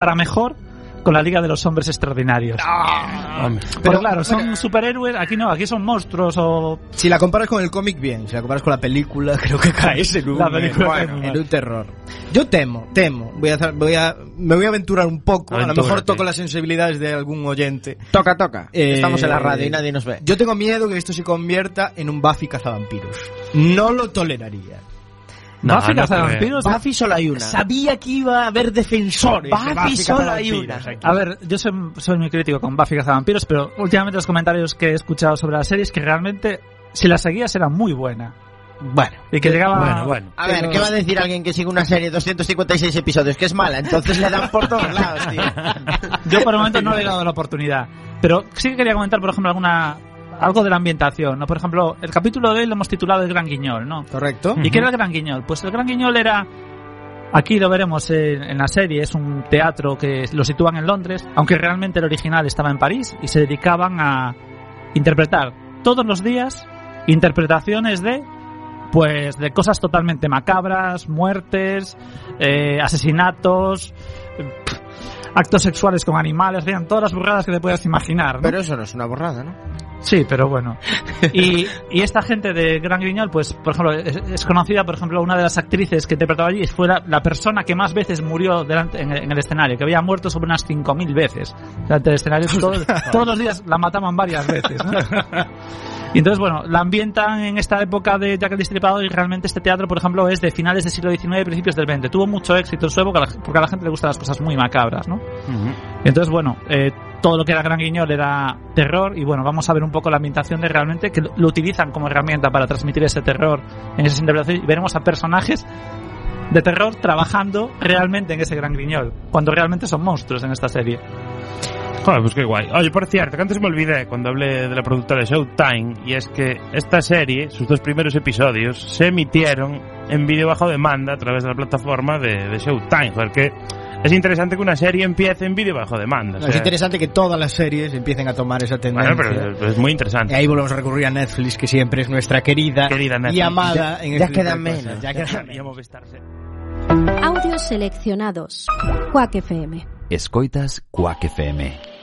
para mejor con la Liga de los Hombres Extraordinarios. Pero claro, son superhéroes, aquí no, aquí son monstruos o... Si la comparas con el cómic, bien. Si la comparas con la película, creo que caes en un terror. Yo temo. Me voy a aventurar un poco. A lo mejor toco las sensibilidades de algún oyente. Toca. Estamos en la radio y nadie nos ve. Yo tengo miedo que esto se convierta en un Buffy cazavampiros. No lo toleraría. Buffy cazavampiros. Buffy solo hay una. Sabía que iba a haber defensores. Buffy solo hay una. A ver, yo soy muy crítico con Buffy cazavampiros, pero últimamente los comentarios que he escuchado sobre la serie es que realmente, si la seguías, era muy buena. Bueno. Y que llegaba... Bueno. A ver, ¿qué va a decir alguien que sigue una serie de 256 episodios que es mala? Entonces le dan por todos lados, tío. Yo por el momento no le he dado la oportunidad. Pero sí que quería comentar, por ejemplo, algo de la ambientación, ¿no? Por ejemplo, el capítulo de hoy lo hemos titulado El Gran Guiñol, ¿no? Correcto. ¿Y qué era el Gran Guiñol? Pues el Gran Guiñol era... Aquí lo veremos en la serie, es un teatro que lo sitúan en Londres, aunque realmente el original estaba en París, y se dedicaban a interpretar todos los días interpretaciones de cosas totalmente macabras, muertes, asesinatos, actos sexuales con animales, vean todas las burradas que te puedas imaginar, ¿no? Pero eso no es una burrada, ¿no? Sí, pero bueno. Y esta gente de Gran Guiñol, pues, por ejemplo, es conocida, por ejemplo, una de las actrices que interpretaba allí fue la persona que más veces murió en el escenario, que había muerto sobre unas 5.000 veces delante del escenario. Todos los días la mataban varias veces, ¿no? Y entonces, bueno, la ambientan en esta época de Jack el Destripador, y realmente este teatro, por ejemplo, es de finales del siglo XIX y principios del XX. Tuvo mucho éxito en su época porque a la gente le gustan las cosas muy macabras, ¿no? Y entonces, bueno, todo lo que era Gran Guiñol era terror, y bueno, vamos a ver un poco la ambientación de realmente que lo utilizan como herramienta para transmitir ese terror en esas interpretaciones, y veremos a personajes de terror trabajando realmente en ese Gran Guiñol, cuando realmente son monstruos en esta serie. Joder, pues qué guay. Oye, por cierto, que antes me olvidé cuando hablé de la productora de Showtime, y es que esta serie, sus 2 primeros episodios, se emitieron en vídeo bajo demanda a través de la plataforma de Showtime. Joder, que es interesante que una serie empiece en vídeo bajo demanda. No, es interesante que todas las series empiecen a tomar esa tendencia. Bueno, pero es muy interesante. Y ahí volvemos a recurrir a Netflix, que siempre es nuestra querida Netflix. Y amada en ya queda menos. Ya queda menos. Audios seleccionados. Quack FM. Escoitas Quack FM.